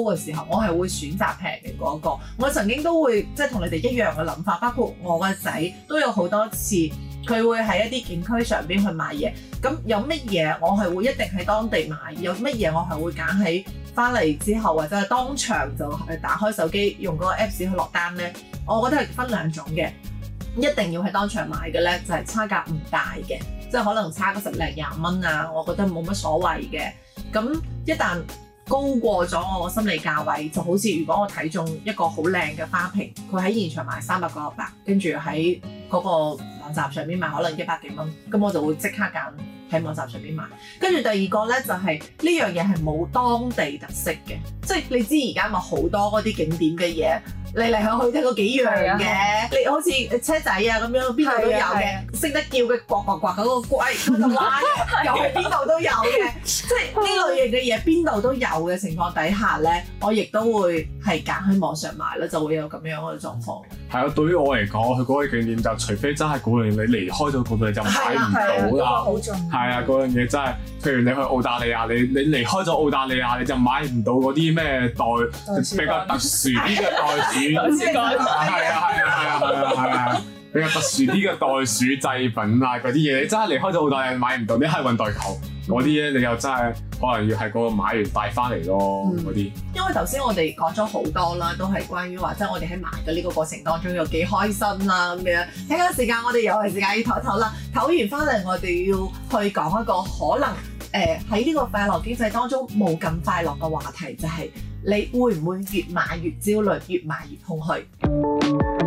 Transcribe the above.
嘅時候，我係會選擇平嘅嗰個。我曾經都會即係同你哋一樣嘅諗法，包括我個仔都有好多次，佢會喺一啲景區上邊去買嘢。咁有乜嘢我係會一定喺當地買，有乜嘢我係會揀喺翻嚟之後或者係當場就打開手機用嗰個 Apps 去落單咧。我覺得係分兩種嘅，一定要喺當場買嘅咧就係差價唔大嘅，即係可能差個10零20蚊啊，我覺得冇乜所謂嘅。咁一旦高過咗我個心理價位，就好似如果我睇中一個好靚嘅花瓶，佢喺現場賣300個，跟住喺嗰個網站上面賣可能100幾蚊，咁我就會即刻揀喺網站上面買。跟住第二個咧就係呢樣嘢係冇當地特色嘅，即係你知而家咪好多嗰啲景點嘅嘢。嚟嚟去去都嗰幾樣嘅，你好似車仔啊咁樣，邊度都有嘅。識得叫嘅呱呱呱嗰個龜嗰個蛙，又係邊度都有嘅。即係呢類型嘅嘢邊度都有嘅情況底下咧，我亦都會係揀喺網上買啦，就會有咁樣嘅狀況。 係啊，對於我嚟講，去嗰個景點就除非真係嗰樣你離開咗嗰度你就買唔到啦。係啊，嗰樣嘢真係，譬如你去澳大利亞，你離開咗澳大利亞你就買唔到嗰啲咩比較特殊啲嘅袋鼠。係啊，比較特殊啲嘅袋鼠製品啊，嗰啲嘢，你真係離開咗澳大利亞買唔到，你係運代購嗰啲咧，你又真係可能要喺嗰度買完帶翻嚟咯嗰啲。 因為頭先我哋講咗好多啦，都係關於話即係我哋喺買嘅呢個過程當中有幾開心啦咁樣。睇下時間，我哋又係時間要唞一唞啦。唞完翻嚟，我哋要去講一個可能喺呢個快樂經濟當中冇咁快樂嘅話題，就係你會唔會越買越焦慮，越買越空虛？